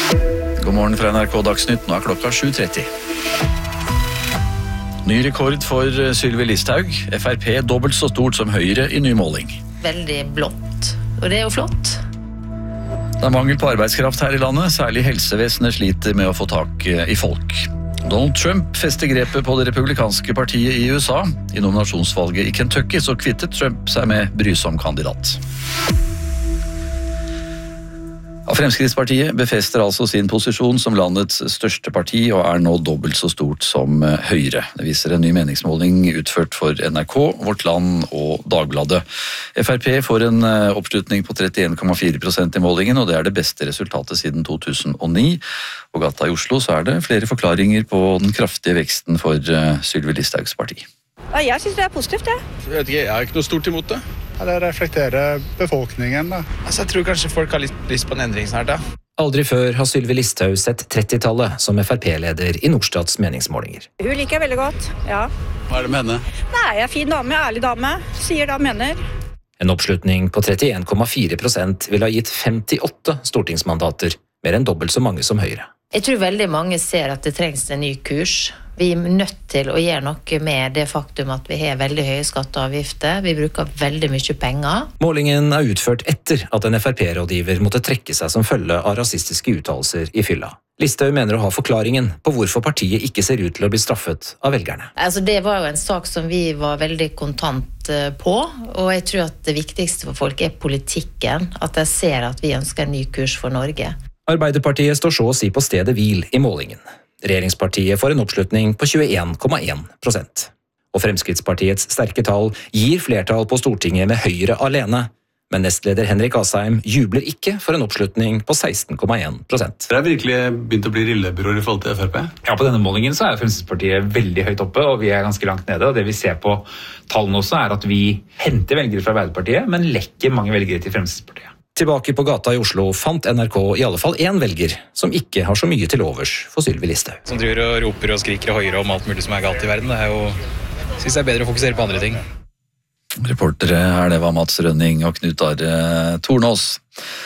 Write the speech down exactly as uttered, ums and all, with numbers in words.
God morgen fra N R K Dagsnytt, nå er klokka sju tretti. Ny rekord for Sylvi Listhaug. F R P dobbelt så stort som Høyre i ny måling. Veldig blått, og det er jo flott. Det er mangel på arbeidskraft her i landet, særlig helsevesenet sliter med å få tak i folk. Donald Trump fester grepet på det republikanske partiet i U S A. I nominasjonsvalget i Kentucky så kvittet Trump seg med brysom kandidat. Fremskrittspartiet befester altså sin posisjon som landets største parti og er nå dobbelt så stort som Høyre. Det viser en ny meningsmåling utført for N R K, Vårt Land og Dagbladet. F R P får en oppslutning på trettien komma fire prosent i målingen, og det er det beste resultatet siden to tusen og ni. På gata i Oslo så er det flere forklaringer på den kraftige veksten for Sylvi Listhaugs parti. Ja, jeg synes det er positivt, ja. Jeg vet ikke, jeg har ikke noe stort imot det. Ja, det reflekterer befolkningen, da. Altså, jeg tror kanskje folk har litt lyst på en endring snart, da. Aldri før har Sylvi Listhaug sett trettitallet som F R P-leder i Nordstats meningsmålinger. Hun liker jeg veldig godt, ja. Hva er det med henne? Nei, jeg er fin dame, ærlig dame. Sier da mener. En oppslutning på trettien komma fire prosent ville ha gitt femtiåtte stortingsmandater, mer enn dobbelt så mange som Høyre. Jeg tror veldig mange ser at det trengs en ny kurs. Vi er nødt til å gjøre noe med det faktum at vi har veldig høye skatter og avgifter. Vi bruker veldig mye penger. Målingen er utført etter at en F R P-rådgiver måtte trekke seg som følge av rasistiske uttalelser i fylla. Listhaug mener å ha forklaringen på hvorfor partiet ikke ser ut til å bli straffet av velgerne. Altså, det var jo en sak som vi var veldig kontant på, og jeg tror at det viktigste for folk er politikken, at de ser at vi ønsker en ny kurs for Norge. Arbeiderpartiet står så å si på stedet hvil i målingen. Regjeringspartiet får en oppslutning på tjueen komma én prosent. Og Fremskrittspartiets sterke tall gir flertall på Stortinget med Høyre alene, men nestleder Henrik Asheim jubler ikke for en oppslutning på seksten komma én prosent. Det er virkelig begynt å bli rillebror i forhold til F R P? Ja, på denne målingen så er Fremskrittspartiet veldig høyt oppe, og vi er ganske langt nede. Og det vi ser på tallene også er at vi henter velgere fra Arbeiderpartiet, men lekker mange velgere til Fremskrittspartiet. Tilbake på gata i Oslo fant N R K i alle fall én velger som ikke har så mye til overs for Sylvi Listhaug. Som driver og roper og skriker og høyere om alt mulig som er galt i verden. Det er jo, synes jeg er bedre å fokusere på andre ting. Reportere her, det var Mats Rønning og Knut Are Tornås.